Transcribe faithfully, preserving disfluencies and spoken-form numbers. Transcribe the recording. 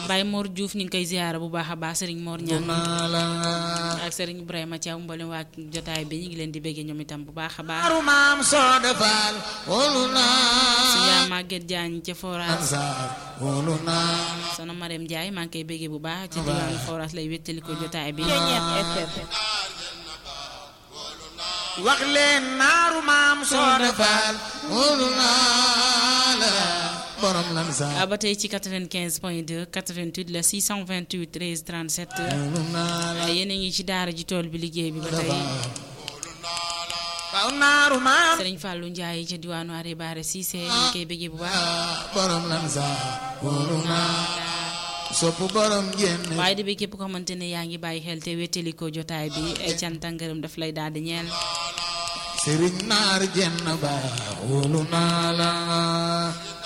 Baye Mor Diouf ñu ngi koy ziyaara bu baax a baax Serigne Mor Niang ak Serigne Ibrahima Thiaw mboolem waa jotaay bi ñu ngi leen di béggee ñoom itam bu baax a baax su yaa Maguette Diagne ca Forage sono Marème Ndiaye maa ngi koy béggee bu baax ci diwaanu Forage lay wéttali ko jotaay bi wax leen naaru maam soo defal wóolu naa la borom lan sa ba tey ci quatre-vingt-quinze point deux quatre-vingt-huit la six cent vingt-huit treize trente-sept yéen a ngi ci daara ji tool bi liggéey bi ba tey waaw naaru maam Serigne Fallou Ndiaye ca diwaanu Are Bare Cissé ñu ngi koy béggee bu baax borom lan sa wóolu naa sopp borom génn waaye di bi képp ko xamante ne yaa ngi bàyyi xel te wéttali ko jotaay bi ay cant ak ngërëm daf lay daal di ñeel Sëriñ naar jenn ba wóolu naa la